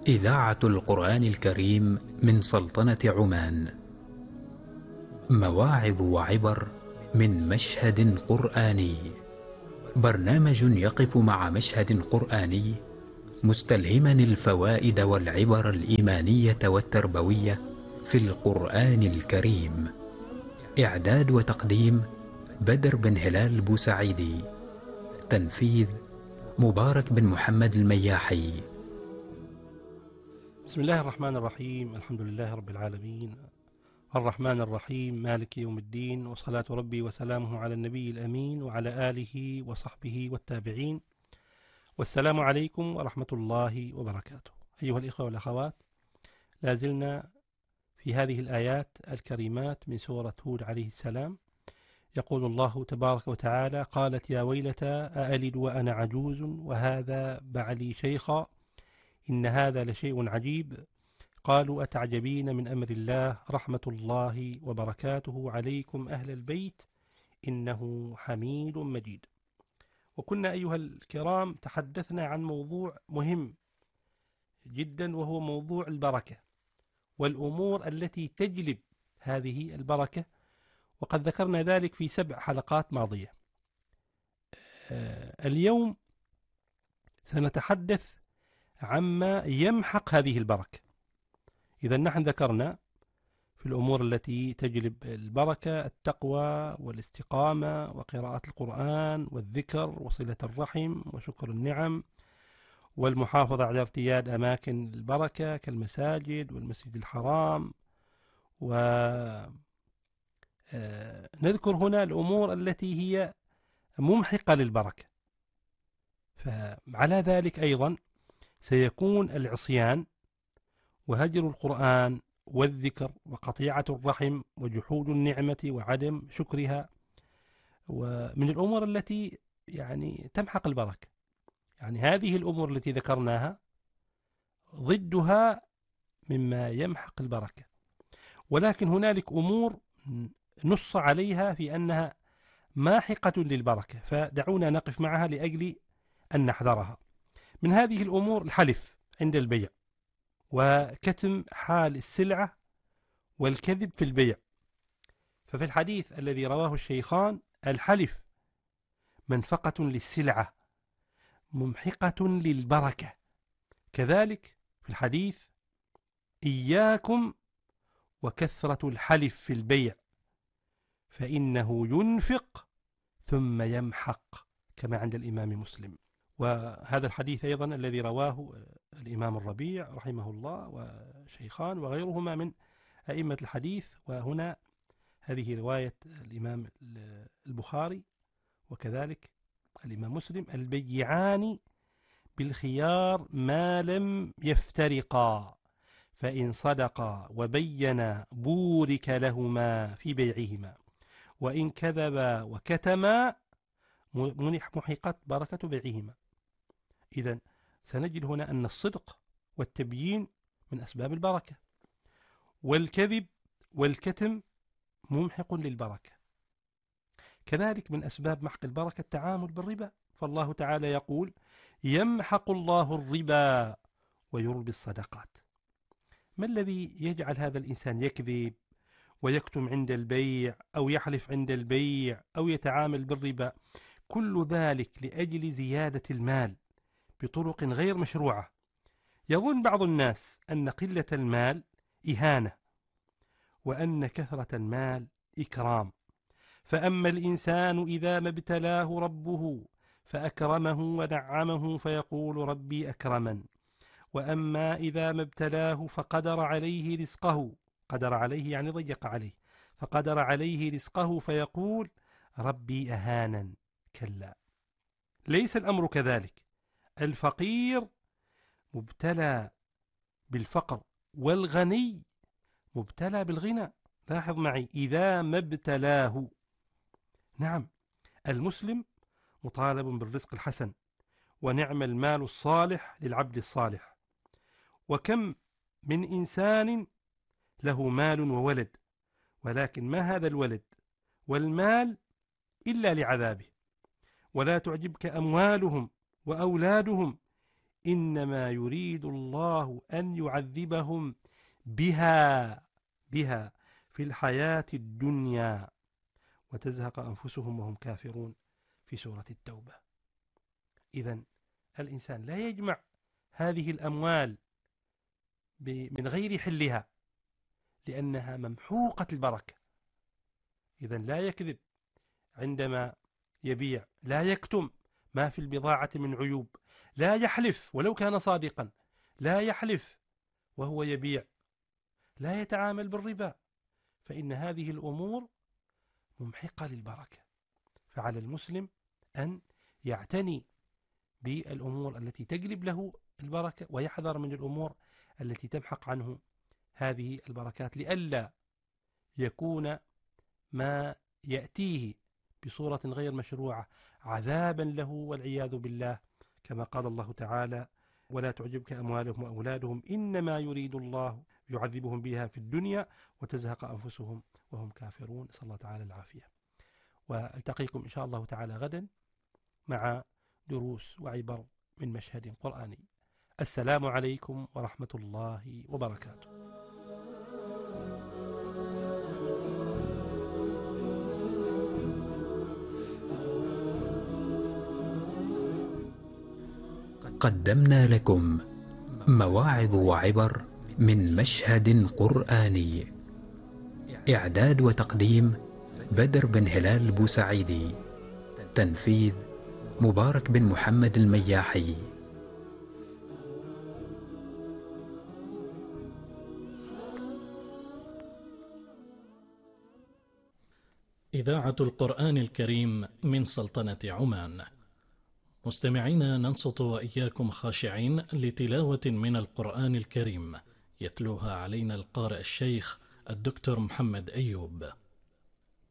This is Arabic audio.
إذاعة القرآن الكريم من سلطنة عمان. مواعظ وعبر من مشهد قرآني. برنامج يقف مع مشهد قرآني مستلهما الفوائد والعبر الإيمانية والتربوية في القرآن الكريم. إعداد وتقديم بدر بن هلال بوسعيدي. تنفيذ مبارك بن محمد المياحي. بسم الله الرحمن الرحيم. الحمد لله رب العالمين الرحمن الرحيم مالك يوم الدين، وصلاة ربي وسلامه على النبي الأمين وعلى آله وصحبه والتابعين، والسلام عليكم ورحمة الله وبركاته. أيها الإخوة والأخوات، لازلنا في هذه الآيات الكريمات من سورة هود عليه السلام. يقول الله تبارك وتعالى: قالت يا ويلتى أألد وأنا عجوز وهذا بعلي شيخا إن هذا لشيء عجيب. قالوا أتعجبين من أمر الله رحمة الله وبركاته عليكم أهل البيت إنه حميد مجيد. وكنا أيها الكرام تحدثنا عن موضوع مهم جدا، وهو موضوع البركة والأمور التي تجلب هذه البركة، وقد ذكرنا ذلك في 7 حلقات ماضية. اليوم سنتحدث عما يمحق هذه البركة. إذا نحن ذكرنا في الأمور التي تجلب البركة التقوى والاستقامة وقراءة القرآن والذكر وصلة الرحم وشكر النعم والمحافظة على ارتياد أماكن البركة كالمساجد والمسجد الحرام. ونذكر هنا الأمور التي هي ممحقة للبركة. فعلى ذلك أيضا سيكون العصيان وهجر القرآن والذكر وقطيعة الرحم وجحود النعمة وعدم شكرها، ومن الأمور التي تمحق البركة. هذه الأمور التي ذكرناها ضدها مما يمحق البركة، ولكن هنالك أمور نص عليها في أنها ماحقة للبركة، فدعونا نقف معها لأجل أن نحذرها. من هذه الأمور الحلف عند البيع، وكتم حال السلعة، والكذب في البيع. ففي الحديث الذي رواه الشيخان: الحلف منفقة للسلعة ممحقة للبركة. كذلك في الحديث: إياكم وكثرة الحلف في البيع فإنه ينفق ثم يمحق، كما عند الإمام مسلم. وهذا الحديث أيضا الذي رواه الإمام الربيع رحمه الله وشيخان وغيرهما من أئمة الحديث. وهنا هذه رواية الإمام البخاري وكذلك الإمام مسلم: البيعان بالخيار ما لم يفترقا فإن صدقا وبينا بورك لهما في بيعهما وإن كذبا وكتما محقت بركة بيعهما. إذن سنجد هنا أن الصدق والتبيين من أسباب البركة، والكذب والكتم ممحق للبركة. كذلك من أسباب محق البركة التعامل بالربا، فالله تعالى يقول: يمحق الله الربا ويربي الصدقات. ما الذي يجعل هذا الإنسان يكذب ويكتم عند البيع أو يحلف عند البيع أو يتعامل بالربا؟ كل ذلك لأجل زيادة المال بطرق غير مشروعة. يظن بعض الناس أن قلة المال إهانة، وأن كثرة المال إكرام. فأما الإنسان إذا ما ابتلاه ربه فأكرمه ونعمه فيقول ربي أكرمن. وأما إذا ما ابتلاه فقدر عليه رزقه، قدر عليه يعني ضيق عليه، فقدر عليه رزقه فيقول ربي أهانن. كلا، ليس الأمر كذلك. الفقير مبتلى بالفقر، والغني مبتلى بالغنى. لاحظ معي: إذا ما ابتلاه. نعم، المسلم مطالب بالرزق الحسن، ونعم المال الصالح للعبد الصالح. وكم من إنسان له مال وولد، ولكن ما هذا الولد والمال إلا لعذابه. ولا تعجبك أموالهم وأولادهم إنما يريد الله أن يعذبهم بها في الحياة الدنيا وتزهق أنفسهم وهم كافرون في سورة التوبة. إذن الإنسان لا يجمع هذه الأموال من غير حلها لأنها ممحوقة البركة. إذن لا يكذب عندما يبيع، لا يكتم ما في البضاعة من عيوب، لا يحلف ولو كان صادقا، لا يحلف وهو يبيع، لا يتعامل بالربا، فإن هذه الأمور ممحقة للبركة. فعلى المسلم أن يعتني بالأمور التي تجلب له البركة ويحذر من الأمور التي تمحق عنه هذه البركات، لئلا يكون ما يأتيه بصورة غير مشروعة عذابا له والعياذ بالله، كما قال الله تعالى: ولا تعجبك أموالهم وأولادهم إنما يريد الله يعذبهم بها في الدنيا وتزهق أنفسهم وهم كافرون. صلى الله تعالى العافية. وألتقيكم إن شاء الله تعالى غدا مع دروس وعبر من مشهد قرآني. السلام عليكم ورحمة الله وبركاته. قدمنا لكم مواعظ وعبر من مشهد قرآني. إعداد وتقديم بدر بن هلال بوسعيدي. تنفيذ مبارك بن محمد المياحي. إذاعة القرآن الكريم من سلطنة عمان. مستمعينا، ننصت وإياكم خاشعين لتلاوة من القرآن الكريم يتلوها علينا القارئ الشيخ الدكتور محمد أيوب.